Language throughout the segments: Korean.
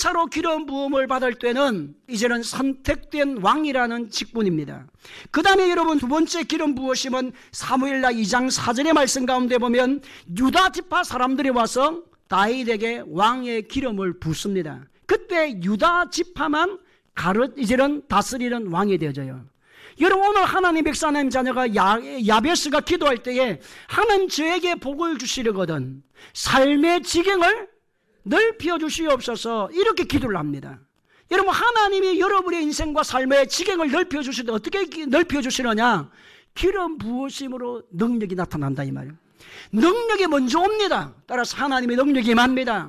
1차로 기름 부음을 받을 때는 이제는 선택된 왕이라는 직분입니다. 그 다음에 여러분 두 번째 기름 부으심은 사무엘하 2장 4절의 말씀 가운데 보면 유다 지파 사람들이 와서 다윗에게 왕의 기름을 붓습니다. 그때 유다 지파만 이제는 다스리는 왕이 되어져요. 여러분 오늘 하나님 백성의 자녀가 야베스가 기도할 때에 하나님 저에게 복을 주시려거든 삶의 지경을 넓혀 주시옵소서 이렇게 기도를 합니다. 여러분 하나님이 여러분의 인생과 삶의 지경을 넓혀 주시는데 어떻게 넓혀 주시느냐? 기름 부으심으로 능력이 나타난다 이 말이에요. 능력이 먼저 옵니다. 따라서 하나님의 능력이 임합니다.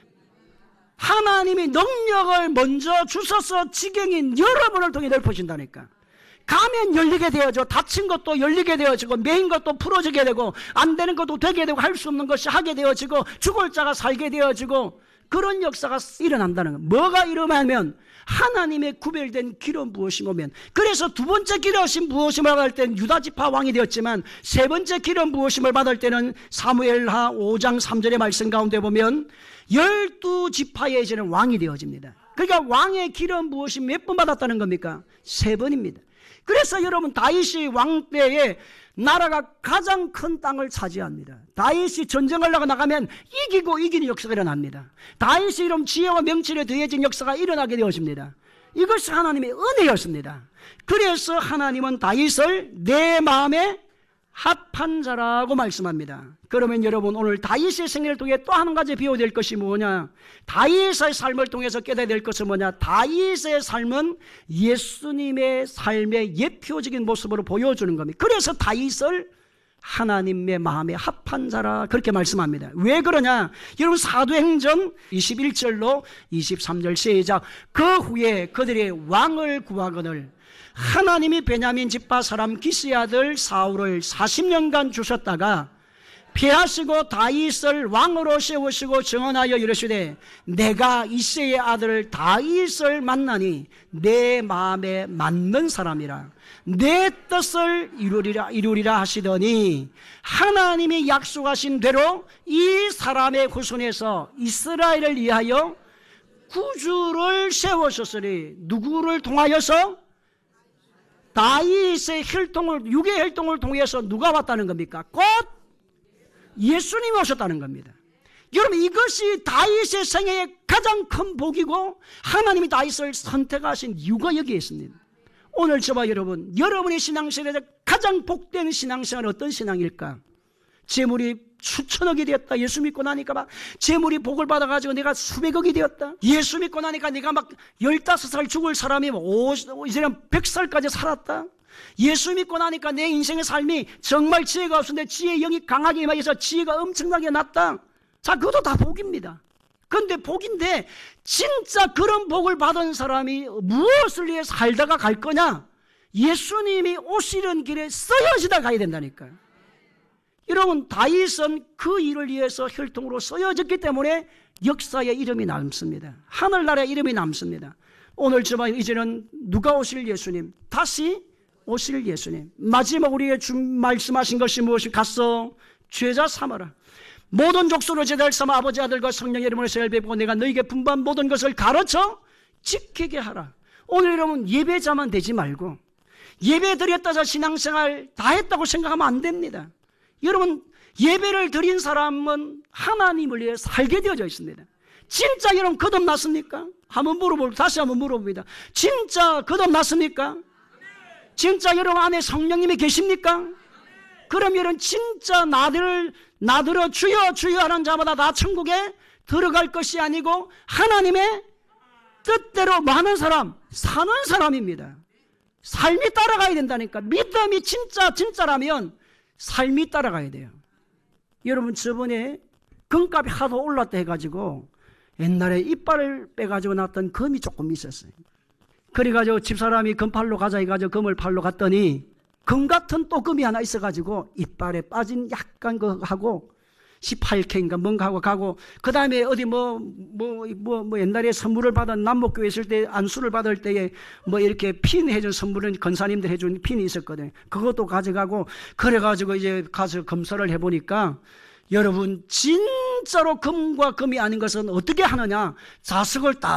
하나님이 능력을 먼저 주셔서 지경인 여러분을 통해 넓혀진다니까. 가면 열리게 되어져. 닫힌 것도 열리게 되어지고 매인 것도 풀어지게 되고 안 되는 것도 되게 되고 할 수 없는 것이 하게 되어지고 죽을 자가 살게 되어지고 그런 역사가 일어난다는 거예요. 뭐가 일어나면 하나님의 구별된 기름 부으심 오면. 그래서 두 번째 기름 부으심을 받을 때는 유다 지파 왕이 되었지만 세 번째 기름 부으심을 받을 때는 사무엘하 5장 3절의 말씀 가운데 보면 12지파의 이제는 왕이 되어집니다. 그러니까 왕의 기름 부으심 몇 번 받았다는 겁니까? 3번입니다. 그래서 여러분 다윗이 왕 때에 나라가 가장 큰 땅을 차지합니다. 다윗이 전쟁을 나가면 이기고 이기는 역사가 일어납니다. 다윗이 이런 지혜와 명철에 더해진 역사가 일어나게 되어집니다. 이것이 하나님의 은혜였습니다. 그래서 하나님은 다윗을 내 마음에 합한 자라고 말씀합니다. 그러면 여러분 오늘 다윗의 생애를 통해 또 한 가지 배워야 될 것이 뭐냐? 다윗의 삶을 통해서 깨달아야 될 것은 뭐냐? 다윗의 삶은 예수님의 삶의 예표적인 모습으로 보여주는 겁니다. 그래서 다윗을 하나님의 마음에 합한 자라 그렇게 말씀합니다. 왜 그러냐? 여러분 사도행전 21절로 23절 시작. 그 후에 그들이 왕을 구하거늘 하나님이 베냐민 지파 사람 기스의 아들 사울을 40년간 주셨다가 피하시고 다윗을 왕으로 세우시고 정언하여 이르시되 내가 이새의 아들 다윗을 만나니 내 마음에 맞는 사람이라 내 뜻을 이루리라 하시더니 하나님이 약속하신 대로 이 사람의 후손에서 이스라엘을 위하여 구주를 세우셨으니 누구를 통하여서? 다윗의 육의 혈통을 통해서 누가 왔다는 겁니까? 곧 예수님이 오셨다는 겁니다. 여러분 이것이 다윗의 생애의 가장 큰 복이고 하나님이 다윗을 선택하신 이유가 여기에 있습니다. 오늘 저와 여러분의 신앙생활에서 가장 복된 신앙생활은 어떤 신앙일까? 재물이 수천억이 되었다. 예수 믿고 나니까 막 재물이 복을 받아가지고 내가 수백억이 되었다. 예수 믿고 나니까 내가 막 15살 죽을 사람이 이제는 100살까지 살았다. 예수 믿고 나니까 내 인생의 삶이 정말 지혜가 없었는데 지혜의 영이 강하게 임하여서 지혜가 엄청나게 났다. 자, 그것도 다 복입니다. 그런데 복인데 진짜 그런 복을 받은 사람이 무엇을 위해 살다가 갈 거냐? 예수님이 오시는 길에 쓰여지다 가야 된다니까요. 여러분 다윗은 그 일을 위해서 혈통으로 쓰여졌기 때문에 역사의 이름이 남습니다. 하늘나라의 이름이 남습니다. 오늘 저와 이제는 누가 오실 예수님, 다시 오실 예수님. 마지막 우리에게 말씀하신 것이 무엇이? 가서 죄자 삼아라. 모든 족속으로 제자를 삼아 아버지 아들과 성령의 이름으로 세를 베푸고 내가 너희에게 분부한 모든 것을 가르쳐 지키게 하라. 오늘 여러분 예배자만 되지 말고 예배 드렸다 해서 신앙생활 다 했다고 생각하면 안 됩니다. 여러분 예배를 드린 사람은 하나님을 위해 살게 되어져 있습니다. 진짜 여러분 거듭났습니까? 다시 한번 물어봅니다. 진짜 거듭났습니까? 진짜 여러분 안에 성령님이 계십니까? 그럼 여러분 진짜 나들어 주여 주여 하는 자마다 다 천국에 들어갈 것이 아니고 하나님의 뜻대로 많은 사람 사는 사람입니다. 삶이 따라가야 된다니까. 믿음이 진짜라면 삶이 따라가야 돼요. 여러분 저번에 금값이 하도 올랐다 해가지고 옛날에 이빨을 빼가지고 났던 금이 조금 있었어요. 그래가지고 집사람이 금팔로 가자 해가지고 금을 팔러 갔더니 금 같은 또 금이 하나 있어가지고 이빨에 빠진 약간 그 하고 18K인가 뭔가 하고 가고 그 다음에 어디 옛날에 선물을 받은 남목교회 있을 때 안수를 받을 때에 이렇게 핀 해준 선물은 권사님들 해준 핀이 있었거든요. 그것도 가져가고 그래가지고 이제 가서 검사를 해보니까 여러분 진짜로 금과 금이 아닌 것은 어떻게 하느냐? 자석을 딱